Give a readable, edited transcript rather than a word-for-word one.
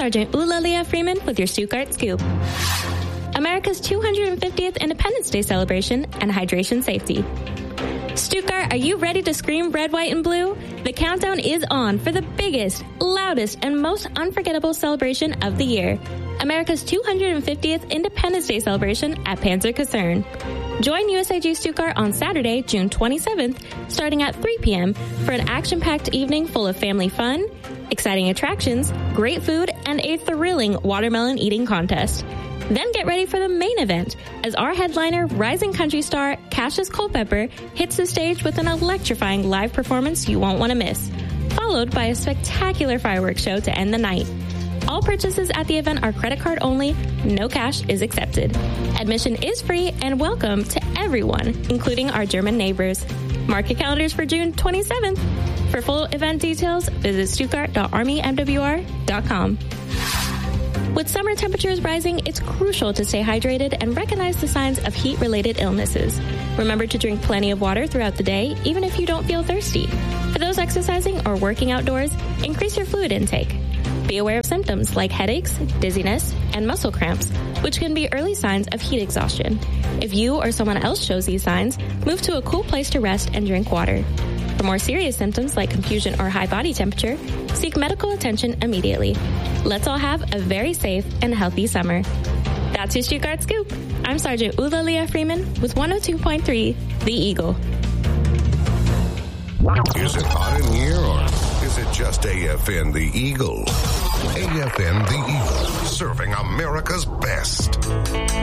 Sergeant Eulalia Freeman with your Stuttgart Scoop. America's 250th Independence Day celebration and hydration safety. Stuttgart, are you ready to scream red, white, and blue? The countdown is on for the biggest, loudest, and most unforgettable celebration of the year. America's 250th Independence Day celebration at Panzerkaserne. Join USAG Stuttgart on Saturday, June 27th, starting at 3 p.m. for an action-packed evening full of family fun, exciting attractions, great food, and a thrilling watermelon eating contest. Then get ready for the main event as our headliner, rising country star Cassius Culpepper hits the stage with an electrifying live performance you won't want to miss, followed by a spectacular fireworks show to end the night. All purchases at the event are credit card only. No cash is accepted. Admission is free and welcome to everyone, including our German neighbors. Mark your calendars for June 27th. For full event details, visit stuttgart.armymwr.com. With summer temperatures rising, it's crucial to stay hydrated and recognize the signs of heat-related illnesses. Remember to drink plenty of water throughout the day, even if you don't feel thirsty. For those exercising or working outdoors, increase your fluid intake. Be aware of symptoms like headaches, dizziness, and muscle cramps, which can be early signs of heat exhaustion. If you or someone else shows these signs, move to a cool place to rest and drink water. For more serious symptoms like confusion or high body temperature, seek medical attention immediately. Let's all have a very safe and healthy summer. That's your Stuttgart Scoop. I'm Sergeant Eulalia Freeman with 102.3 The Eagle. Is it hot in here or is it just AFN The Eagle? AFN The Eagle, serving America's best.